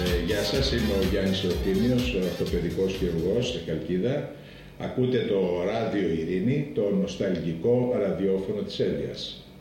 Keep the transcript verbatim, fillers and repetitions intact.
Ε, γεια σας, είμαι ο Γιάννης Ρωτήμιος, ορθοπαιδικός χειρουργός στη Χαλκίδα. Ακούτε το Ράδιο Ειρήνη, το νοσταλγικό ραδιόφωνο της Εύβοιας.